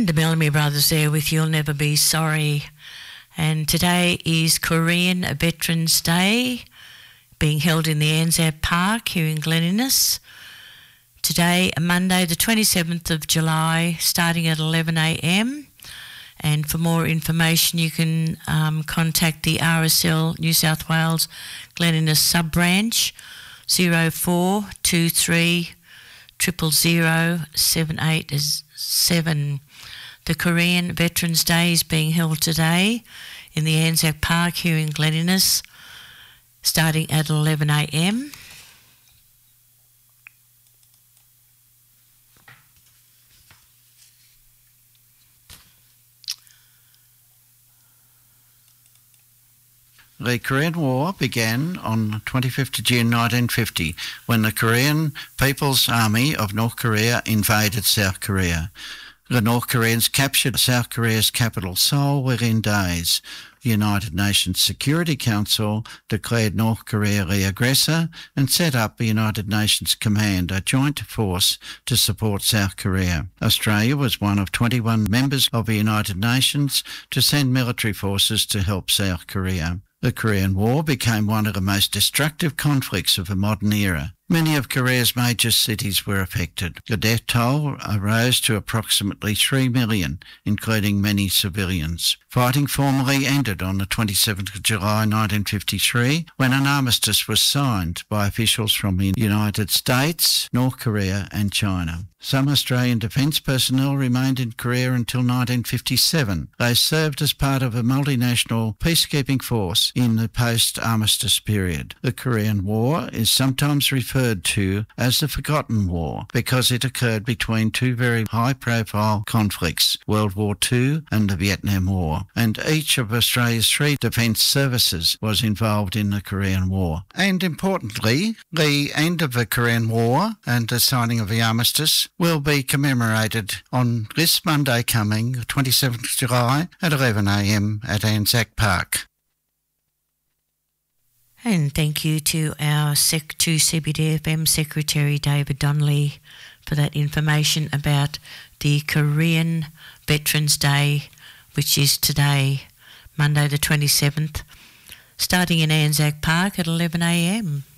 And the Bellamy Brothers there with You'll Never Be Sorry. And today is Korean Veterans Day, being held in the Anzac Park here in Glen Innes. Today, Monday the 27th of July, starting at 11 a.m. And for more information, you can contact the RSL New South Wales Glen Innes sub-branch 0423 000 787. The Korean Veterans Day is being held today in the Anzac Park here in Glen Innes, starting at 11 a.m. The Korean War began on 25th of June 1950 when the Korean People's Army of North Korea invaded South Korea. The North Koreans captured South Korea's capital, Seoul, within days. The United Nations Security Council declared North Korea the aggressor and set up the United Nations Command, a joint force to support South Korea. Australia was one of 21 members of the United Nations to send military forces to help South Korea. The Korean War became one of the most destructive conflicts of the modern era. Many of Korea's major cities were affected. The death toll arose to approximately 3 million, including many civilians. Fighting formally ended on the 27th of July 1953 when an armistice was signed by officials from the United States, North Korea and China. Some Australian defence personnel remained in Korea until 1957. They served as part of a multinational peacekeeping force in the post-armistice period. The Korean War is sometimes referred to as the Forgotten War because it occurred between two very high-profile conflicts, World War II and the Vietnam War, and each of Australia's three defence services was involved in the Korean War. And importantly, the end of the Korean War and the signing of the armistice will be commemorated on this Monday coming, 27th of July at 11 a.m. at Anzac Park. And thank you to our to CBDFM Secretary David Donnelly for that information about the Korean Veterans Day, which is today, Monday the 27th, starting in Anzac Park at 11 a.m.